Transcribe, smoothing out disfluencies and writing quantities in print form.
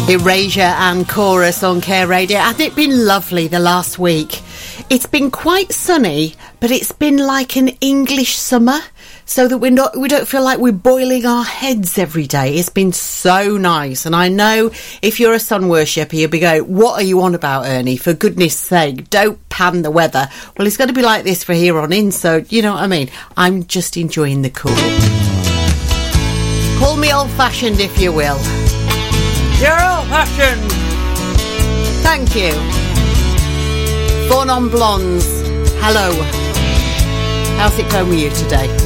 Erasure and Chorus on Care Radio. Hasn't it been lovely the last week? It's been quite sunny, but it's been like an English summer, so that we don't feel like we're boiling our heads every day. It's been so nice, and I know if you're a sun worshipper, you'll be going, what are you on about, Ernie? For goodness sake, don't pan the weather. Well, it's going to be like this for here on in, so you know what I mean. I'm just enjoying the cool. Call me old-fashioned if you will. You're old-fashioned. Thank you. Fawn on Blondes. Hello. How's it going with you today?